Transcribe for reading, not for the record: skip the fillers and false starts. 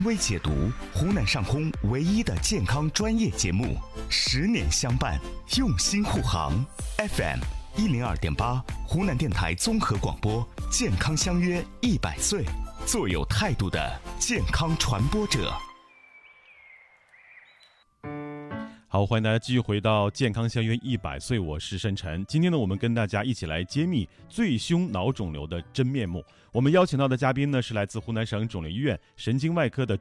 微解读，湖南上空唯一的健康专业节目，10年相伴，用心护航。FM102.8，湖南电台综合广播，健康相约100岁，做有态度的健康传播者。 好，欢迎大家继续回到健康相约100岁，我是申晨。今天呢，我们跟大家一起来揭秘最凶脑肿瘤的真面目。我们邀请到的嘉宾呢，是来自湖南省肿瘤医院神经外科的